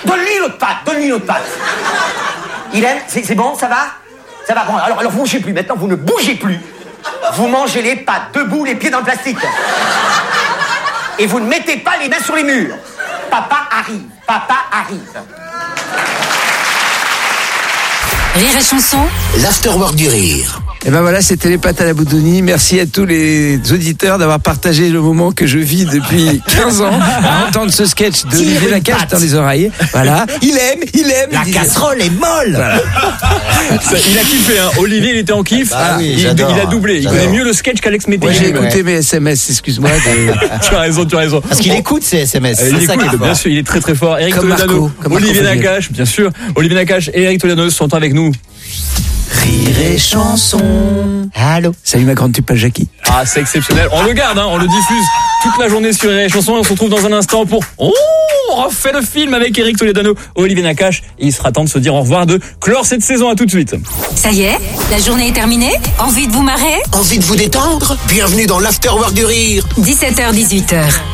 Donne-lui l'autre patte. Il aime, c'est bon, ça va? Ça va, bon, alors vous bougez plus, maintenant vous ne bougez plus. Vous mangez les pattes debout, les pieds dans le plastique. Et vous ne mettez pas les mains sur les murs. Papa arrive. Rire et chanson, l'afterwork du rire. Et ben voilà, c'était les pâtes à la Boudoni. Merci à tous les auditeurs d'avoir partagé le moment que je vis depuis 15 ans à entendre ce sketch d'Olivier Nakache dans les oreilles. Voilà. Il aime. La casserole est molle. Voilà. Il a kiffé, hein. Olivier, il était en kiff. Oui, il a doublé. Il connaît mieux le sketch qu'Alex Mété. Moi, j'ai écouté mes SMS, excuse-moi. Tu as raison. Parce qu'il écoute ses SMS. Il écoute, bien sûr, il est très très fort. Eric Comme Toledano, Marco, comme Olivier Marco Nakache, bien sûr. Olivier Nakache et Eric Toledano sont avec nous. Rire et chanson. Allô. Salut ma grande tupa Jackie. Ah, c'est exceptionnel. On le garde, hein, on le diffuse toute la journée sur Rire et Chanson et on se retrouve dans un instant pour on refait le film avec Eric Toledano, Olivier Nakache. Et il sera temps de se dire au revoir, de clore cette saison. À tout de suite. ça y est, la journée est terminée. Envie de vous marrer? Envie de vous détendre? Bienvenue dans l'afterwork du rire. 17h-18h.